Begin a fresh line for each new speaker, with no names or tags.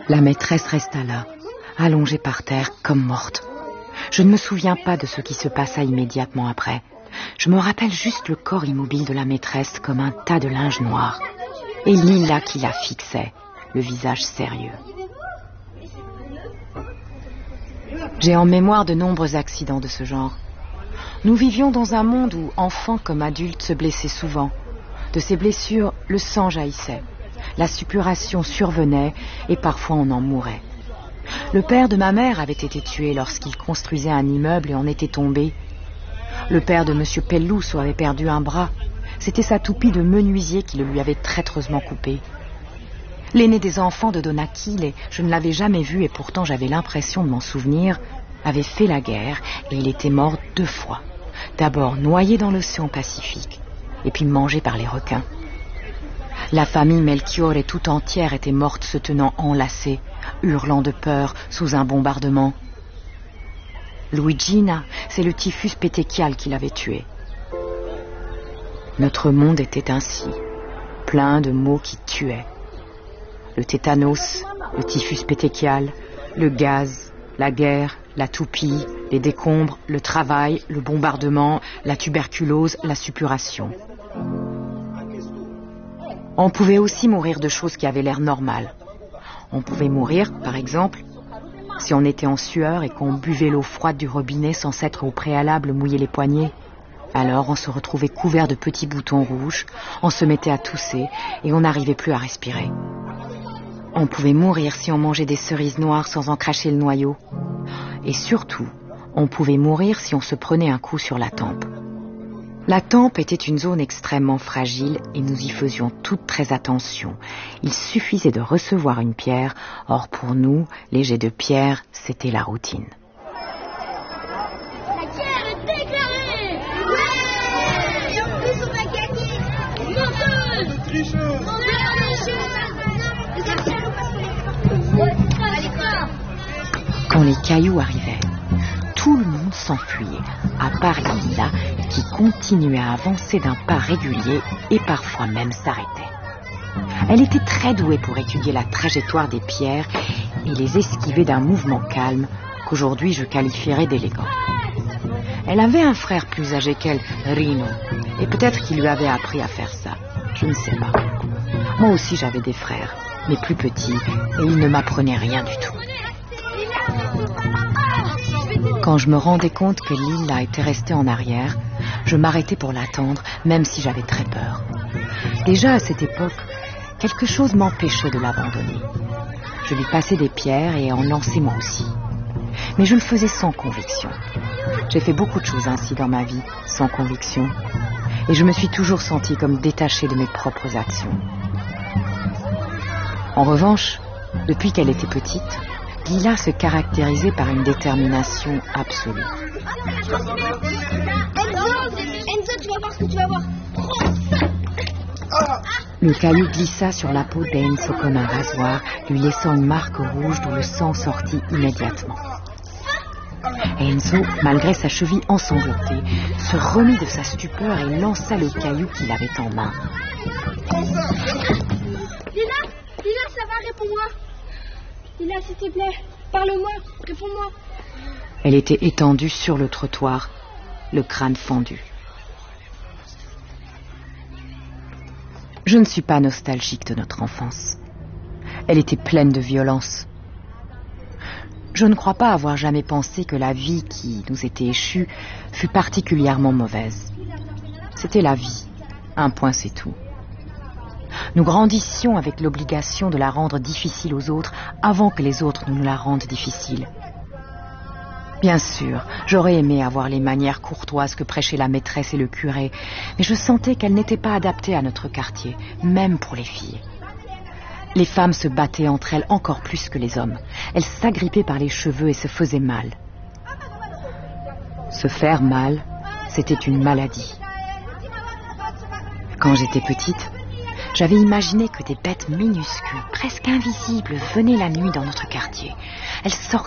La maîtresse resta là, allongée par terre, comme morte. Je ne me souviens pas de ce qui se passa immédiatement après. Je me rappelle juste le corps immobile de la maîtresse comme un tas de linge noir. Et Lila qui la fixait, le visage sérieux. J'ai en mémoire de nombreux accidents de ce genre. Nous vivions dans un monde où, enfants comme adultes, se blessaient souvent. De ces blessures, le sang jaillissait. La suppuration survenait et parfois on en mourait. Le père de ma mère avait été tué lorsqu'il construisait un immeuble et en était tombé. Le père de M. Pellousso avait perdu un bras. C'était sa toupie de menuisier qui le lui avait traîtreusement coupé. L'aîné des enfants de Don Achille, je ne l'avais jamais vu et pourtant j'avais l'impression de m'en souvenir, avait fait la guerre et il était mort 2 fois. D'abord noyé dans l'océan Pacifique et puis mangé par les requins. La famille Melchiorre tout entière était morte se tenant enlacée, hurlant de peur sous un bombardement. Luigina, c'est le typhus pétéchial qui l'avait tué. Notre monde était ainsi, plein de maux qui tuaient. Le tétanos, le typhus pétéchial, le gaz, la guerre, la toupie, les décombres, le travail, le bombardement, la tuberculose, la suppuration. On pouvait aussi mourir de choses qui avaient l'air normales. On pouvait mourir, par exemple, si on était en sueur et qu'on buvait l'eau froide du robinet sans s'être au préalable mouillé les poignets. Alors on se retrouvait couvert de petits boutons rouges, on se mettait à tousser et on n'arrivait plus à respirer. On pouvait mourir si on mangeait des cerises noires sans en cracher le noyau. Et surtout, on pouvait mourir si on se prenait un coup sur la tempe. La tempe était une zone extrêmement fragile et nous y faisions toutes très attention. Il suffisait de recevoir une pierre, or pour nous, les jets de pierre, c'était la routine.
La guerre est déclarée! Ouais! Et en plus on a gagné! Menteuse! Tricheuse!
Quand les cailloux arrivaient, tout le monde s'enfuyait, à part Lila, qui continuait à avancer d'un pas régulier et parfois même s'arrêtait. Elle était très douée pour étudier la trajectoire des pierres et les esquiver d'un mouvement calme qu'aujourd'hui je qualifierais d'élégant. Elle avait un frère plus âgé qu'elle, Rino, et peut-être qu'il lui avait appris à faire ça. Je ne sais pas. Moi aussi j'avais des frères, mais plus petits, et ils ne m'apprenaient rien du tout. Quand je me rendais compte que Lila était restée en arrière, je m'arrêtais pour l'attendre, même si j'avais très peur. Déjà à cette époque, quelque chose m'empêchait de l'abandonner. Je lui passais des pierres et en lançais moi aussi. Mais je le faisais sans conviction. J'ai fait beaucoup de choses ainsi dans ma vie, sans conviction. Et je me suis toujours sentie comme détachée de mes propres actions. En revanche, depuis qu'elle était petite, Lila se caractérisait par une détermination absolue.
Enzo, tu vas voir ce que tu vas voir.
Le caillou glissa sur la peau d'Enzo comme un rasoir, lui laissant une marque rouge dont le sang sortit immédiatement. Enzo, malgré sa cheville ensanglantée, se remit de sa stupeur et lança le caillou qu'il avait en main.
Lila, ça va, réponds-moi. Lila, s'il te plaît, parle-moi, réponds-moi.
Elle était étendue sur le trottoir, le crâne fendu. Je ne suis pas nostalgique de notre enfance. Elle était pleine de violence. Je ne crois pas avoir jamais pensé que la vie qui nous était échue fût particulièrement mauvaise. C'était la vie, un point c'est tout. Nous grandissions avec l'obligation de la rendre difficile aux autres avant que les autres nous la rendent difficile. Bien sûr, j'aurais aimé avoir les manières courtoises que prêchaient la maîtresse et le curé, mais je sentais qu'elles n'étaient pas adaptées à notre quartier, même pour les filles. Les femmes se battaient entre elles encore plus que les hommes. Elles s'agrippaient par les cheveux et se faisaient mal. Se faire mal, c'était une maladie. Quand j'étais petite, j'avais imaginé que des bêtes minuscules, presque invisibles, venaient la nuit dans notre quartier. Elles sortaient